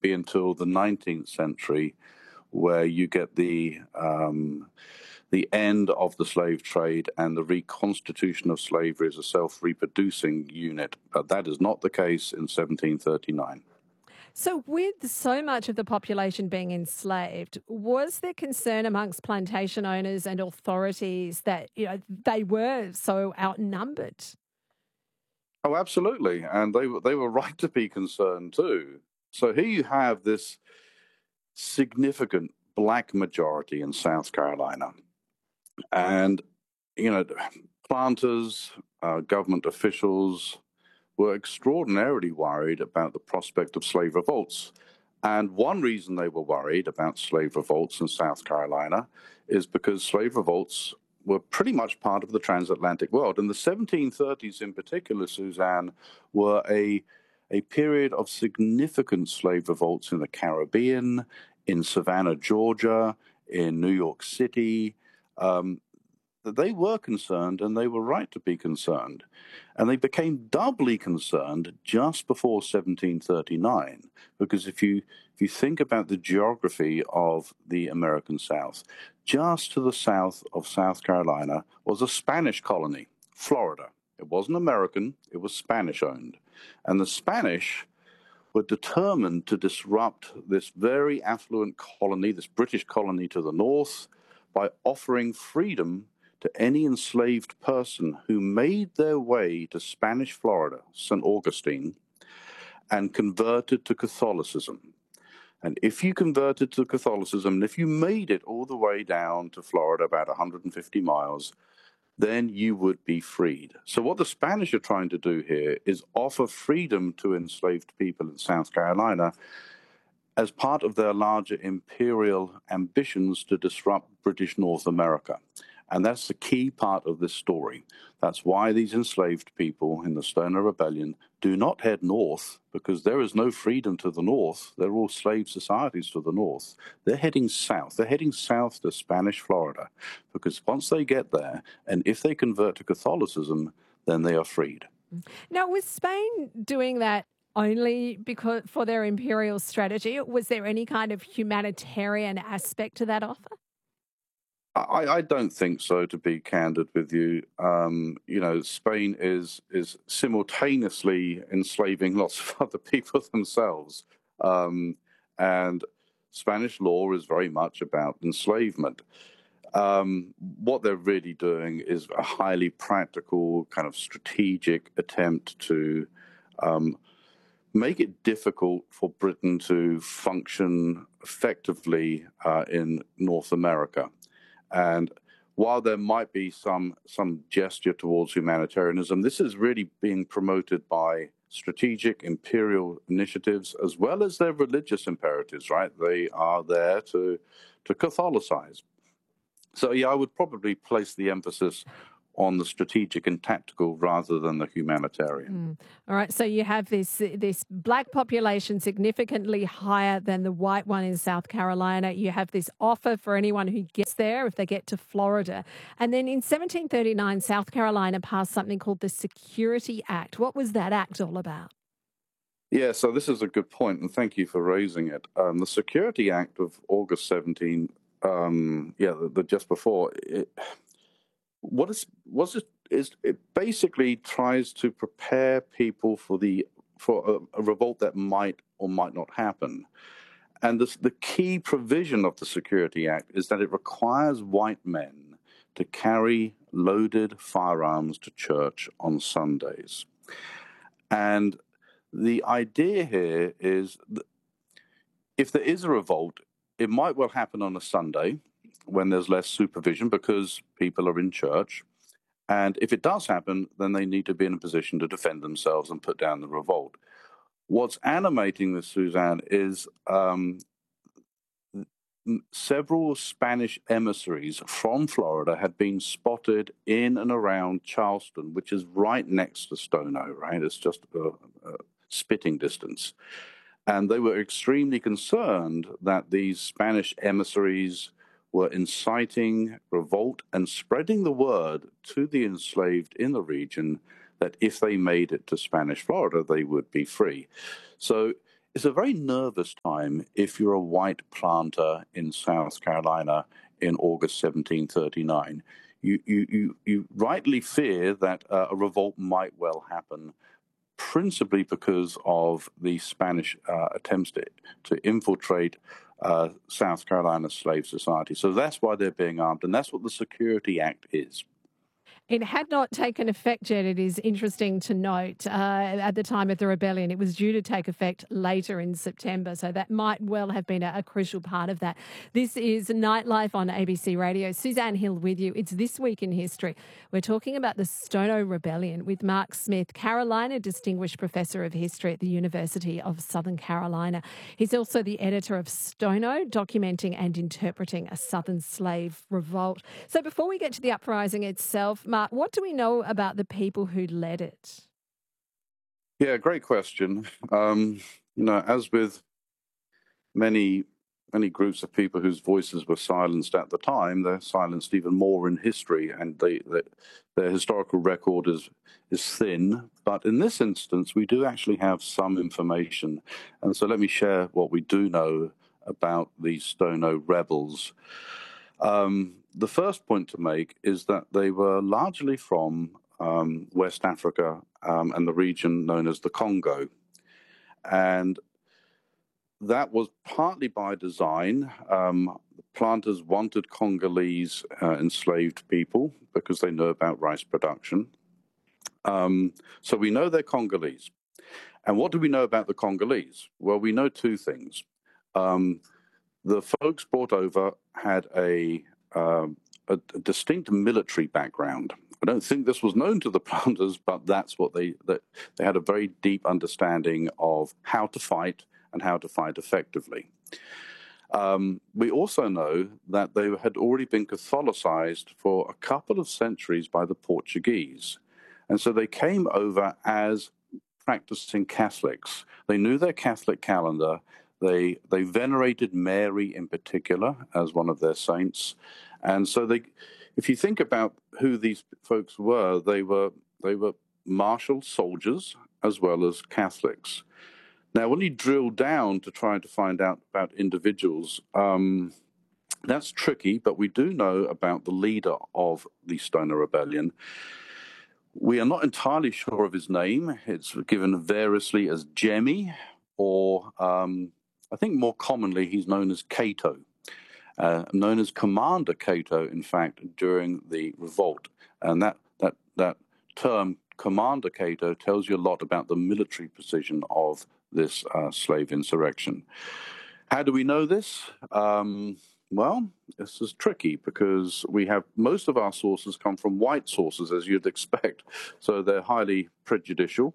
be until the 19th century where you get the end of the slave trade and the reconstitution of slavery as a self-reproducing unit. But that is not the case in 1739. So with so much of the population being enslaved, was there concern amongst plantation owners and authorities that they were so outnumbered? Oh, absolutely. And they were right to be concerned too. So here you have this significant black majority in South Carolina. And, planters, government officials were extraordinarily worried about the prospect of slave revolts. And one reason they were worried about slave revolts in South Carolina is because slave revolts were pretty much part of the transatlantic world. And the 1730s in particular, Suzanne, were a period of significant slave revolts in the Caribbean, in Savannah, Georgia, in New York City. They were concerned, and they were right to be concerned. And they became doubly concerned just before 1739, because if you think about the geography of the American South, just to the south of South Carolina was a Spanish colony, Florida. It wasn't American, it was Spanish-owned. And the Spanish were determined to disrupt this very affluent colony, this British colony to the north, by offering freedom to any enslaved person who made their way to Spanish Florida, St. Augustine, and converted to Catholicism. And if you converted to Catholicism, if you made it all the way down to Florida, about 150 miles, then you would be freed. So what the Spanish are trying to do here is offer freedom to enslaved people in South Carolina as part of their larger imperial ambitions to disrupt British North America. And that's the key part of this story. That's why these enslaved people in the Stoner Rebellion do not head north, because there is no freedom to the north. They're all slave societies to the north. They're heading south. They're heading south to Spanish Florida, because once they get there, and if they convert to Catholicism, then they are freed. Now, was Spain doing that only because for their imperial strategy? Was there any kind of humanitarian aspect to that offer? I don't think so, to be candid with you. Spain is simultaneously enslaving lots of other people themselves. And Spanish law is very much about enslavement. What they're really doing is a highly practical, kind of strategic attempt to make it difficult for Britain to function effectively in North America. And while there might be some gesture towards humanitarianism, this is really being promoted by strategic imperial initiatives as well as their religious imperatives, right? They are there to Catholicize. So, yeah, I would probably place the emphasis on the strategic and tactical rather than the humanitarian. All right, so you have this black population significantly higher than the white one in South Carolina. You have this offer for anyone who gets there if they get to Florida. And then in 1739, South Carolina passed something called the Security Act. What was that act all about? Yeah, so this is a good point, and thank you for raising it. The Security Act of August 17, the just before, it basically tries to prepare people for a revolt that might or might not happen. And the key provision of the Security Act is that it requires white men to carry loaded firearms to church on Sundays. And the idea here is that if there is a revolt, it might well happen on a Sunday when there's less supervision because people are in church. And if it does happen, then they need to be in a position to defend themselves and put down the revolt. What's animating this, Suzanne, is several Spanish emissaries from Florida had been spotted in and around Charleston, which is right next to Stono, right? It's just a spitting distance. And they were extremely concerned that these Spanish emissaries were inciting revolt and spreading the word to the enslaved in the region that if they made it to Spanish Florida, they would be free. So it's a very nervous time if you're a white planter in South Carolina in August 1739. You rightly fear that a revolt might well happen, principally because of the Spanish attempts to infiltrate South Carolina's slave society. So that's why they're being armed, and that's what the Security Act is. It had not taken effect yet, it is interesting to note, at the time of the rebellion. It was due to take effect later in September, so that might well have been a crucial part of that. This is Nightlife on ABC Radio. Suzanne Hill with you. It's This Week in History. We're talking about the Stono Rebellion with Mark Smith, Carolina Distinguished Professor of History at the University of Southern Carolina. He's also the editor of Stono, Documenting and Interpreting a Southern Slave Revolt. So before we get to the uprising itself, Mark, what do we know about the people who led it? Yeah, great question. As with many groups of people whose voices were silenced at the time, they're silenced even more in history, and their historical record is thin. But in this instance, we do actually have some information, and so let me share what we do know about the Stono rebels. The first point to make is that they were largely from West Africa and the region known as the Congo. And that was partly by design. Planters wanted Congolese enslaved people because they know about rice production. So we know they're Congolese. And what do we know about the Congolese? Well, we know two things. The folks brought over had a distinct military background. I don't think this was known to the planters, but that's what they had a very deep understanding of how to fight and how to fight effectively. We also know that they had already been Catholicized for a couple of centuries by the Portuguese. And so they came over as practicing Catholics. They knew their Catholic calendar. They venerated Mary in particular as one of their saints. And so if you think about who these folks were, they were martial soldiers as well as Catholics. Now, when you drill down to try to find out about individuals, that's tricky, but we do know about the leader of the Stono Rebellion. We are not entirely sure of his name. It's given variously as Jemmy, or I think more commonly he's known as Cato. Known as Commander Cato, in fact, during the revolt. And that term, Commander Cato, tells you a lot about the military precision of this slave insurrection. How do we know this? Well, this is tricky because we have most of our sources come from white sources, as you'd expect, so they're highly prejudicial.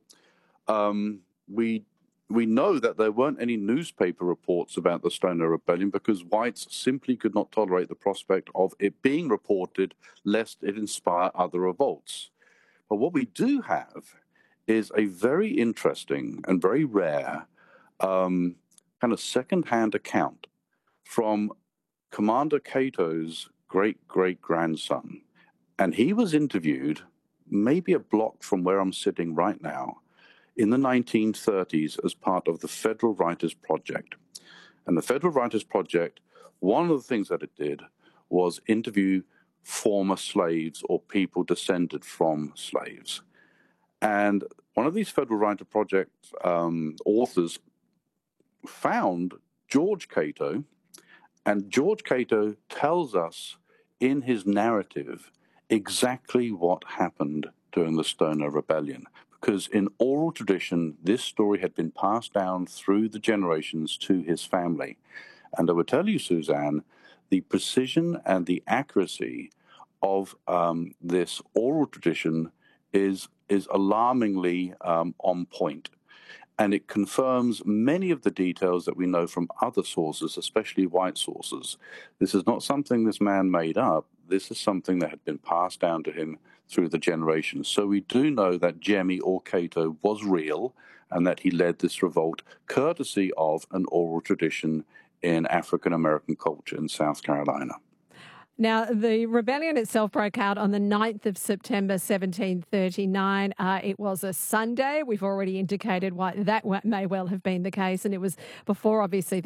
We know that there weren't any newspaper reports about the Stono Rebellion because whites simply could not tolerate the prospect of it being reported lest it inspire other revolts. But what we do have is a very interesting and very rare kind of second-hand account from Commander Cato's great-great-grandson. And he was interviewed maybe a block from where I'm sitting right now in the 1930s as part of the Federal Writers Project. And the Federal Writers Project, one of the things that it did was interview former slaves or people descended from slaves. And one of these Federal Writers Project authors found George Cato, and George Cato tells us in his narrative exactly what happened during the Stono Rebellion. Because in oral tradition, this story had been passed down through the generations to his family. And I would tell you, Suzanne, the precision and the accuracy of this oral tradition is alarmingly on point. And it confirms many of the details that we know from other sources, especially white sources. This is not something this man made up. This is something that had been passed down to him through the generations. So we do know that Jemmy or Cato was real and that he led this revolt courtesy of an oral tradition in African American culture in South Carolina. Now, the rebellion itself broke out on the 9th of September, 1739. It was a Sunday. We've already indicated why that may well have been the case. And it was before, obviously,